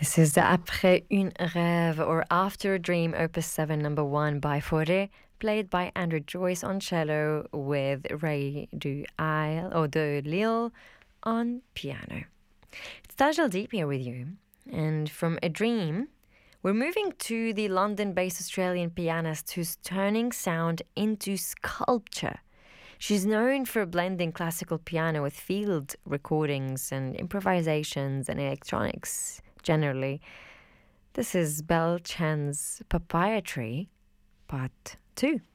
This is the Après un rêve or After a Dream, Opus 7, number 1 by Fauré, played by Andrew Joyce on cello with Ray de Lille on piano. It's Tajal Deep here with you, and from A Dream, we're moving to the London-based Australian pianist who's turning sound into sculpture. She's known for blending classical piano with field recordings and improvisations and electronics generally. This is Belle Chan's Papaya Tree, Part 2.